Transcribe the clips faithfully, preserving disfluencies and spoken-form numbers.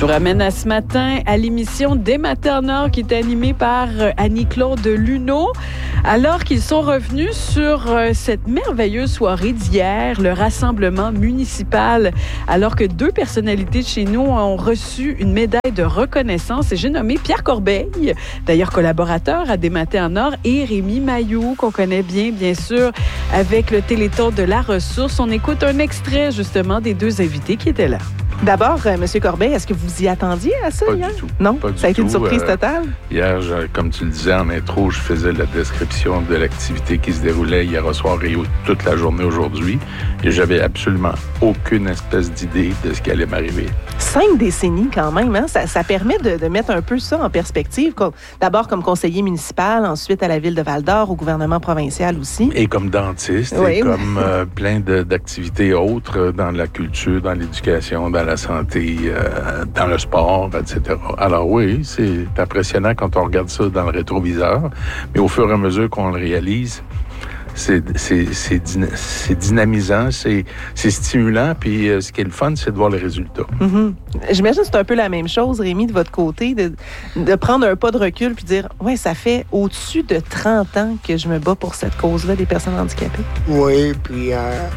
Je vous ramène à ce matin à l'émission Des Matins Nord qui est animée par Annie-Claude Luneau. Alors qu'ils sont revenus sur cette merveilleuse soirée d'hier, le rassemblement municipal, alors que deux personnalités de chez nous ont reçu une médaille de reconnaissance. Et j'ai nommé Pierre Corbeil, d'ailleurs collaborateur à Des Matins Nord, et Rémi Mailloux, qu'on connaît bien, bien sûr, avec le Téléthon de la ressource. On écoute un extrait, justement, des deux invités qui étaient là. D'abord, euh, M. Corbeil, est-ce que vous y attendiez à ça Pas hier? du tout. Non? Pas du ça a été tout. une surprise Euh, totale? Hier, je, comme tu le disais en intro, je faisais la description de l'activité qui se déroulait hier au soir et toute la journée aujourd'hui. Et j'avais absolument aucune espèce d'idée de ce qui allait m'arriver. Cinq décennies quand même, hein? Ça, ça permet de, de mettre un peu ça en perspective. Comme, d'abord comme conseiller municipal, ensuite à la ville de Val-d'Or, au gouvernement provincial aussi. Et comme dentiste, Oui. et comme euh, plein de, d'activités autres euh, dans la culture, dans l'éducation, dans la santé, euh, dans le sport, et cetera. Alors oui, c'est impressionnant quand on regarde ça dans le rétroviseur, mais au fur et à mesure qu'on le réalise, c'est, c'est, c'est, dyna- c'est dynamisant, c'est, c'est stimulant, puis euh, ce qui est le fun, c'est de voir les résultats. Mm-hmm. J'imagine que c'est un peu la même chose, Rémi, de votre côté, de, de prendre un pas de recul puis dire, ouais, ça fait au-dessus de trente ans que je me bats pour cette cause-là des personnes handicapées. Oui, puis euh,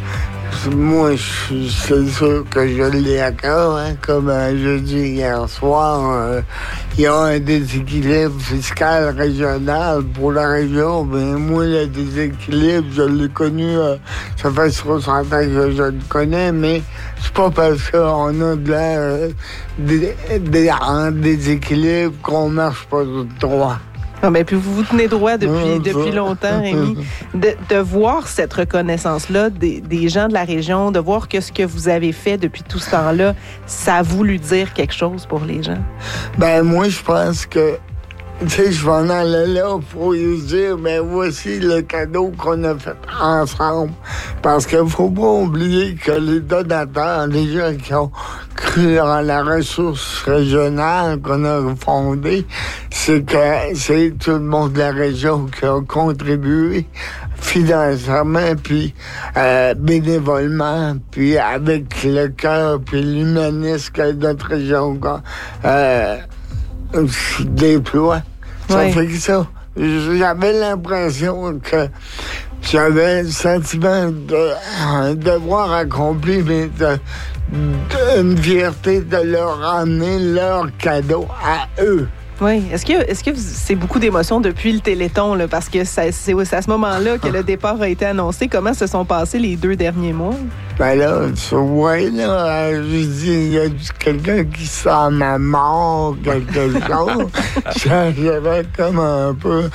moi, je- c'est sûr que je l'ai à cœur, hein, comme euh, je dis hier soir, euh, il y a un déséquilibre fiscal régional pour la région, mais moi, le déséquilibre, je l'ai connu, euh, ça fait soixante ans que je le connais, mais c'est pas parce qu'on a de l'air euh, dé- dé- en déséquilibre qu'on marche pas tout droit. Ah, ben, puis vous vous tenez droit depuis, Ah, depuis ça. longtemps, Rémi. De, de voir cette reconnaissance-là des, des gens de la région, de voir que ce que vous avez fait depuis tout ce temps-là, ça a voulu dire quelque chose pour les gens. Ben, moi, je pense que, tu sais, je vais en aller là pour lui dire, ben, voici le cadeau qu'on a fait ensemble. Parce qu'il faut pas oublier que les donateurs, les gens qui ont cru en la ressource régionale qu'on a fondée, c'est que c'est tout le monde de la région qui a contribué financièrement, puis euh, bénévolement, puis avec le cœur, puis l'humanisme que notre région euh, déploie. Ça Ouais. fait que ça. J'avais l'impression que j'avais le sentiment de devoir accompli, mais de, de- une fierté de leur ramener leur cadeau à eux. Oui. Est-ce que, est-ce que vous- c'est beaucoup d'émotions depuis le Téléthon, là, parce que ça- c'est, c'est à ce moment-là que le départ a été annoncé. Comment se sont passés les deux derniers mois? Ben là, tu vois, là, euh, je dis, il y a quelqu'un qui sent ma mort, quelque chose. J'avais comme un peu...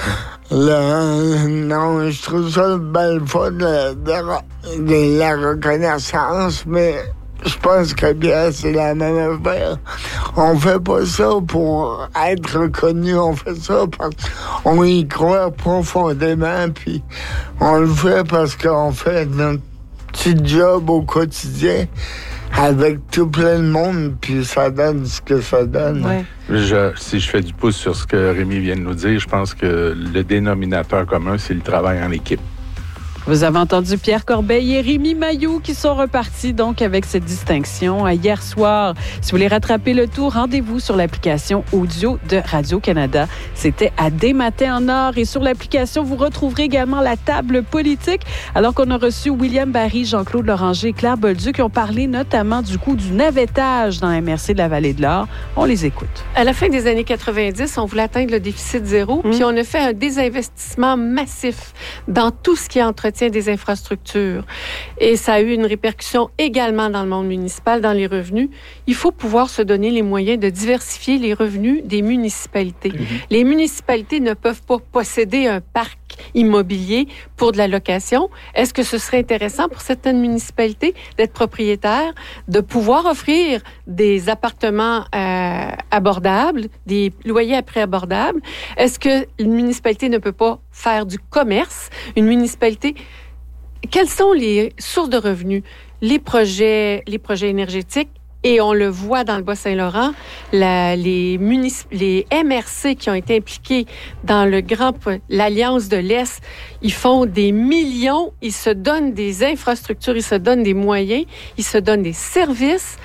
Le, non, je trouve ça une belle fois de, de, de la reconnaissance, mais je pense que bien, c'est la même affaire. On fait pas ça pour être reconnu, on fait ça parce qu'on y croit profondément, puis on le fait parce qu'on fait notre petit job au quotidien avec tout plein de monde, puis ça donne ce que ça donne. Ouais. Je, si je fais du pouce sur ce que Rémi vient de nous dire, je pense que le dénominateur commun, c'est le travail en équipe. Vous avez entendu Pierre Corbeil et Rémi Mailloux qui sont repartis donc avec cette distinction hier soir. Si vous voulez rattraper le tout, rendez-vous sur l'application audio de Radio-Canada. C'était à Des Matins en Or et sur l'application, vous retrouverez également la table politique alors qu'on a reçu William Barry, Jean-Claude Loranger et Claire Bolduc qui ont parlé notamment du coût du navettage dans la M R C de la Vallée de l'Or. On les écoute. À la fin des années quatre-vingt-dix, on voulait atteindre le déficit zéro, Mmh. puis on a fait un désinvestissement massif dans tout ce qui est entretien des infrastructures. Et ça a eu une répercussion également dans le monde municipal, dans les revenus. Il faut pouvoir se donner les moyens de diversifier les revenus des municipalités. Mmh. Les municipalités ne peuvent pas posséder un parc immobilier pour de la location. Est-ce que ce serait intéressant pour certaines municipalités d'être propriétaires, de pouvoir offrir des appartements euh, abordables, des loyers à prix abordables? Est-ce que une municipalité ne peut pas faire du commerce? Une municipalité... Quelles sont les sources de revenus? Les projets, les projets énergétiques, et on le voit dans le Bas-Saint-Laurent, la, les, municip- les M R C qui ont été impliqués dans le grand, l'Alliance de l'Est, ils font des millions, ils se donnent des infrastructures, ils se donnent des moyens, ils se donnent des services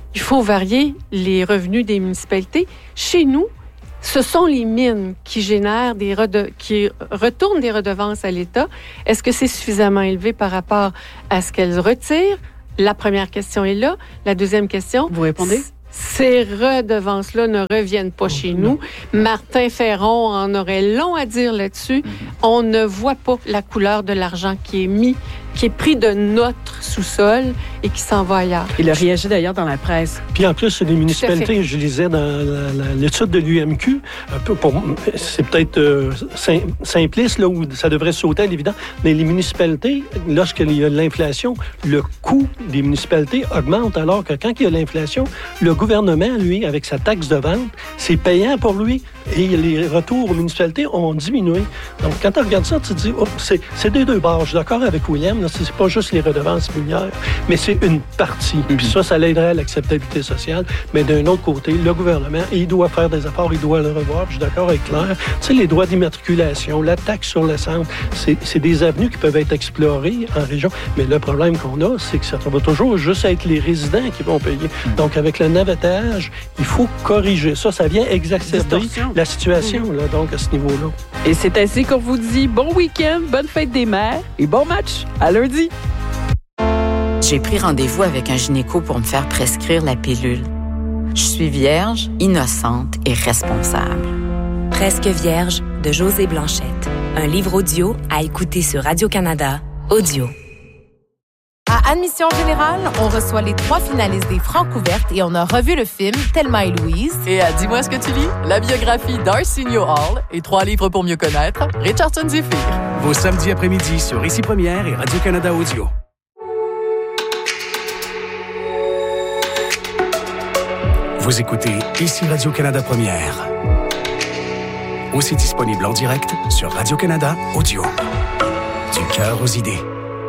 il faut varier les revenus des municipalités. Chez nous, ce sont les mines qui génèrent des rede- qui retournent des redevances à l'État. Est-ce que c'est suffisamment élevé par rapport à ce qu'elles retirent? La première question est là. La deuxième question... Vous répondez? Ces redevances-là ne reviennent pas oh, chez non. nous. Martin Ferron en aurait long à dire là-dessus. Mm-hmm. On ne voit pas la couleur de l'argent qui est mis, qui est pris de notre sous-sol et qui s'en va ailleurs. Il a réagi d'ailleurs dans la presse. Puis en plus, les municipalités, je lisais dans la, la, l'étude de l'U M Q, un peu pour, c'est peut-être euh, sim, simpliste, là, où ça devrait sauter à l'évident, mais les municipalités, lorsqu'il y a de l'inflation, le coût des municipalités augmente, alors que quand il y a l'inflation, le gouvernement, lui, avec sa taxe de vente, c'est payant pour lui et les retours aux municipalités ont diminué. Donc, quand tu regardes ça, tu te dis, oh, c'est, c'est des deux bords. Je suis d'accord avec William, là, c'est pas juste les redevances minières, mais c'est une partie. Mm-hmm. Puis ça, ça l'aiderait à l'acceptabilité sociale. Mais d'un autre côté, le gouvernement, il doit faire des efforts, il doit le revoir. Je suis d'accord avec Claire. Tu sais, les droits d'immatriculation, la taxe sur l'essence, c'est, c'est des avenues qui peuvent être explorées en région. Mais le problème qu'on a, c'est que ça va toujours juste être les résidents qui vont payer. Mm-hmm. Donc, avec le navettage, il faut corriger ça. Ça vient exacerber la situation, mm-hmm. là, donc, à ce niveau-là. Et c'est ainsi qu'on vous dit bon week-end, bonne fête des mères et bon match. À lundi. J'ai pris rendez-vous avec un gynéco pour me faire prescrire la pilule. Je suis vierge, innocente et responsable. Presque vierge de Josée Blanchette. Un livre audio à écouter sur Radio-Canada Audio. À Admission Générale, on reçoit les trois finalistes des Francouvertes et on a revu le film Thelma et Louise. Et à Dis-moi ce que tu lis, la biographie d'Arsenio Hall et trois livres pour mieux connaître, Richardson Zephyr. Vos samedis après-midi sur Ici Première et Radio-Canada Audio. Vous écoutez Ici Radio-Canada Première. Aussi disponible en direct sur Radio-Canada Audio. Du cœur aux idées.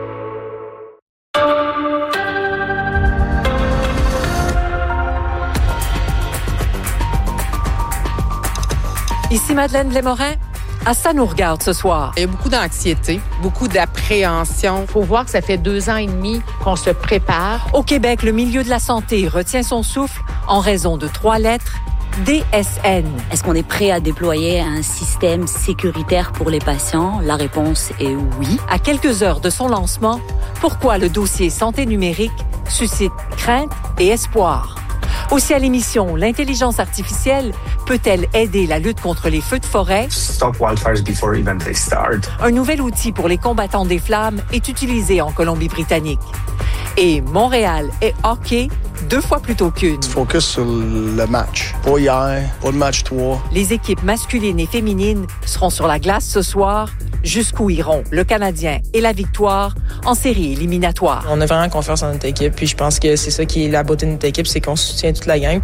Ici Madeleine Lémorin. À ça nous regarde ce soir. Il y a beaucoup d'anxiété, beaucoup d'appréhension. Il faut voir que ça fait deux ans et demi qu'on se prépare. Au Québec, le milieu de la santé retient son souffle en raison de trois lettres, D S N. Est-ce qu'on est prêt à déployer un système sécuritaire pour les patients? La réponse est oui. À quelques heures de son lancement, pourquoi le dossier santé numérique suscite crainte et espoir? Aussi à l'émission, l'intelligence artificielle peut-elle aider la lutte contre les feux de forêt? Stop wildfires before even they start. Un nouvel outil pour les combattants des flammes est utilisé en Colombie-Britannique. Et Montréal est hockey deux fois plutôt qu'une. Focus sur le match. Pas hier, pas le match trois. Les équipes masculines et féminines seront sur la glace ce soir. Jusqu'où iront le Canadien et la victoire en série éliminatoire? On a vraiment confiance en notre équipe, puis je pense que c'est ça qui est la beauté de notre équipe, c'est qu'on soutient toute la gang.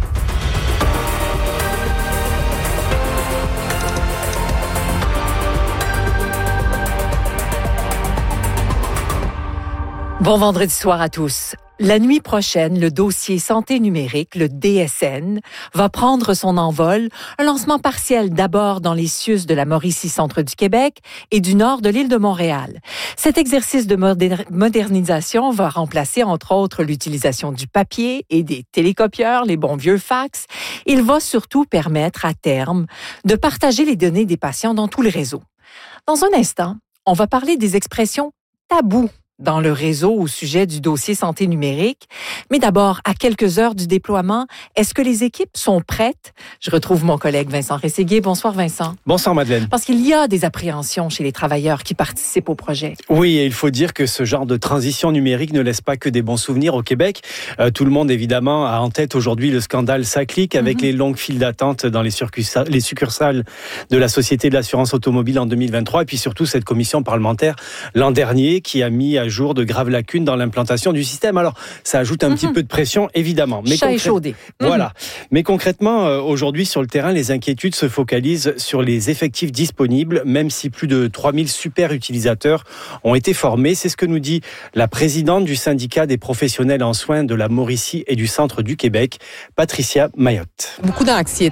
Bon vendredi soir à tous. La nuit prochaine, le dossier santé numérique, le D S N, va prendre son envol. Un lancement partiel d'abord dans les C I U S de la Mauricie-Centre du Québec et du nord de l'île de Montréal. Cet exercice de moder- modernisation va remplacer entre autres l'utilisation du papier et des télécopieurs, les bons vieux fax. Il va surtout permettre à terme de partager les données des patients dans tout le réseau. Dans un instant, on va parler des expressions tabous dans le réseau au sujet du dossier santé numérique. Mais d'abord, à quelques heures du déploiement, est-ce que les équipes sont prêtes? Je retrouve mon collègue Vincent Rességuier. Bonsoir Vincent. Bonsoir Madeleine. Parce qu'il y a des appréhensions chez les travailleurs qui participent au projet. Oui, et il faut dire que ce genre de transition numérique ne laisse pas que des bons souvenirs au Québec. Euh, tout le monde évidemment a en tête aujourd'hui le scandale SACLIC avec mm-hmm. les longues files d'attente dans les, succursa- les succursales de la Société de l'assurance automobile en deux mille vingt-trois et puis surtout cette commission parlementaire l'an dernier qui a mis à jour de graves lacunes dans l'implantation du système. Alors, ça ajoute un mmh. petit peu de pression, évidemment. Mais Chat concrè... échaudé. Mmh. Voilà. Mais concrètement, euh, aujourd'hui, sur le terrain, les inquiétudes se focalisent sur les effectifs disponibles, même si plus de trois mille super utilisateurs ont été formés. C'est ce que nous dit la présidente du syndicat des professionnels en soins de la Mauricie et du Centre du Québec, Patricia Mayotte. Beaucoup d'anxiété,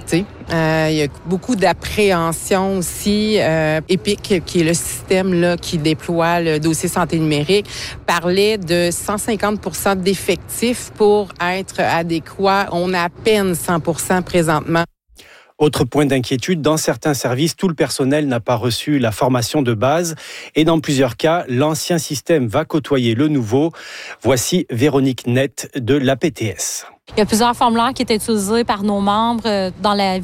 Euh, il y a beaucoup d'appréhension aussi. Euh, EPIC, qui est le système là, qui déploie le dossier santé numérique, parlait de cent cinquante pour cent d'effectifs pour être adéquat. On a à peine cent pour cent présentement. Autre point d'inquiétude, dans certains services, tout le personnel n'a pas reçu la formation de base et dans plusieurs cas, l'ancien système va côtoyer le nouveau. Voici Véronique Nett de l'A P T S. Il y a plusieurs formulaires qui étaient utilisés par nos membres dans la